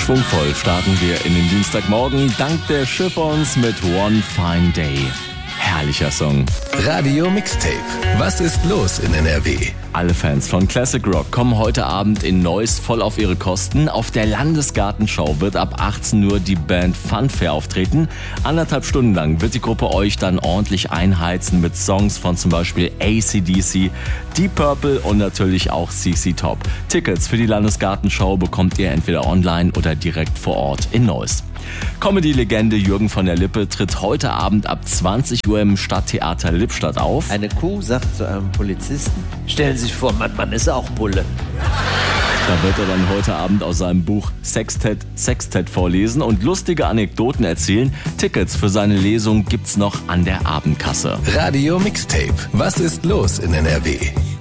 Schwungvoll starten wir in den Dienstagmorgen dank der Chiffons mit One Fine Day. Herrlicher Song. Radio Mixtape. Was ist los in NRW? Alle Fans von Classic Rock kommen heute Abend in Neuss voll auf ihre Kosten. Auf der Landesgartenschau wird ab 18 Uhr die Band Funfair auftreten. 1,5 Stunden lang wird die Gruppe euch dann ordentlich einheizen mit Songs von zum Beispiel AC/DC, Deep Purple und natürlich auch CC Top. Tickets für die Landesgartenschau bekommt ihr entweder online oder direkt vor Ort in Neuss. Comedy-Legende Jürgen von der Lippe tritt heute Abend ab 20 Uhr im Stadttheater Lippstadt auf. Eine Kuh sagt zu einem Polizisten, stellen Sie sich vor, man ist auch Bulle. Da wird er dann heute Abend aus seinem Buch Sextet vorlesen und lustige Anekdoten erzählen. Tickets für seine Lesung gibt's noch an der Abendkasse. Radio Mixtape. Was ist los in NRW?